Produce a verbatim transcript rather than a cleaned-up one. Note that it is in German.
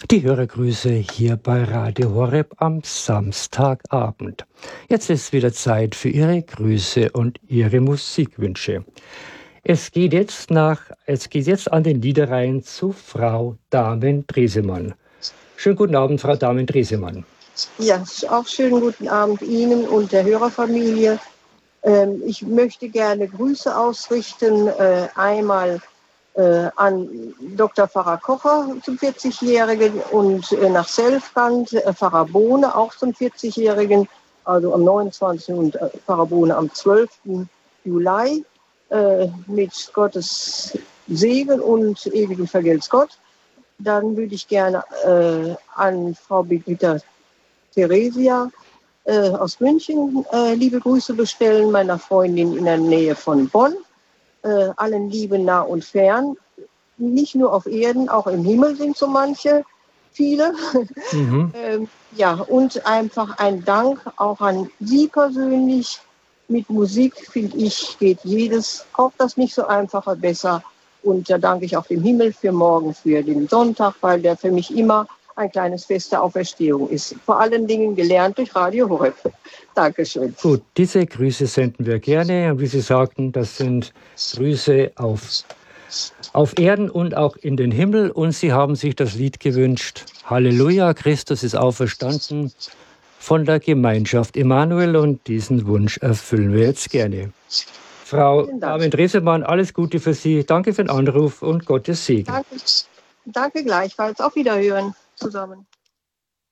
Die Hörergrüße hier bei Radio Horeb am Samstagabend. Jetzt ist wieder Zeit für Ihre Grüße und Ihre Musikwünsche. Es geht jetzt nach, es geht jetzt an den Liederreihen zu Frau Damen-Driesemann. Schönen guten Abend, Frau Damen-Driesemann. Ja, auch schönen guten Abend Ihnen und der Hörerfamilie. Ähm, ich möchte gerne Grüße ausrichten, äh, einmal äh, an Doktor Pfarrer Kocher zum vierzigjährigen und äh, nach Selfkant äh, Pfarrer Bohne auch zum vierzig-jährigen, also am neunundzwanzigsten und äh, Pfarrer Bohne am zwölften Juli äh, mit Gottes Segen und ewigem Vergelt's Gott. Dann würde ich gerne äh, an Frau Birgitta Theresia äh, aus München äh, liebe Grüße bestellen, meiner Freundin in der Nähe von Bonn. Äh, allen Lieben nah und fern, nicht nur auf Erden, auch im Himmel sind so manche, viele. Mhm. ähm, ja, und einfach ein Dank auch an Sie persönlich. Mit Musik, finde ich, geht jedes, auch das nicht so einfache, besser. Und da danke ich auch dem Himmel für morgen, für den Sonntag, weil der für mich immer ein kleines Fest der Auferstehung ist. Vor allen Dingen gelernt durch Radio Horeb. Dankeschön. Gut, diese Grüße senden wir gerne. Und wie Sie sagten, das sind Grüße auf, auf Erden und auch in den Himmel. Und Sie haben sich das Lied gewünscht. Halleluja, Christus ist auferstanden, von der Gemeinschaft Immanuel. Und diesen Wunsch erfüllen wir jetzt gerne. Frau Damen-Driesemann, alles Gute für Sie. Danke für den Anruf und Gottes Segen. Danke, danke gleichfalls. Auf Wiederhören zusammen.